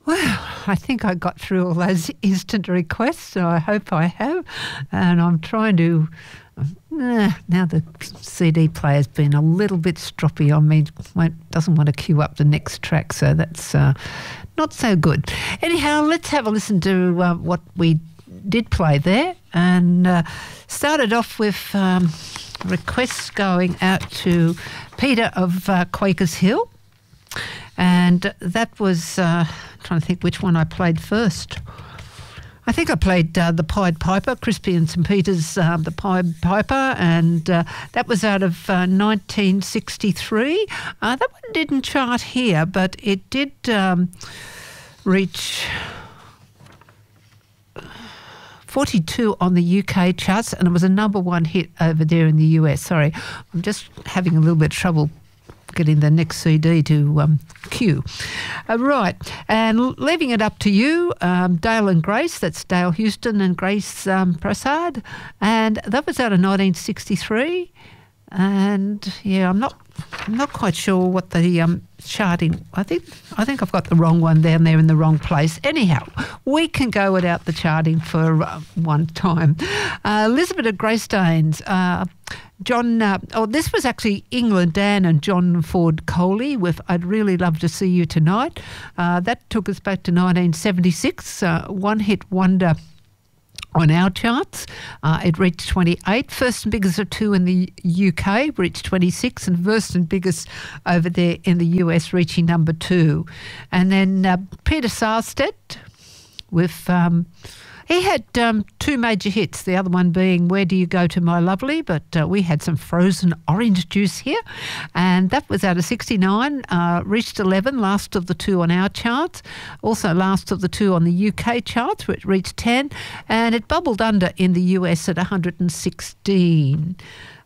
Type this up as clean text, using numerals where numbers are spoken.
Well, I think I got through all those instant requests, so I hope I have. And I'm trying to... now the CD player's been a little bit stroppy on me. Doesn't want to queue up the next track, so that's not so good. Anyhow, let's have a listen to what we did play there. And started off with requests going out to Peter of Quakers Hill. And that was... trying to think which one I played first. I think I played the Pied Piper, Crispy and St Peter's The Pied Piper, and that was out of 1963. That one didn't chart here, but it did reach 42 on the UK charts, and it was a number one hit over there in the US. Sorry, I'm just having a little bit of trouble getting the next CD to queue. Right, and leaving it up to you, Dale and Grace, that's Dale Houston and Grace Prasad, and that was out of 1963, and yeah, I'm not quite sure what the charting. I think I've got the wrong one down there in the wrong place. Anyhow, we can go without the charting for one time. Elizabeth of Greystanes, John. This was actually England Dan and John Ford Coley with "I'd Really Love to See You Tonight." That took us back to 1976. One hit wonder on our charts. It reached 28. First and biggest of two in the UK reached 26, and first and biggest over there in the US reaching number 2. And then Peter Sarstedt with... he had two major hits, the other one being Where Do You Go to My Lovely, but we had some Frozen Orange Juice here, and that was out of 69, reached 11, last of the two on our charts, also last of the two on the UK charts, which reached 10, and it bubbled under in the US at 116.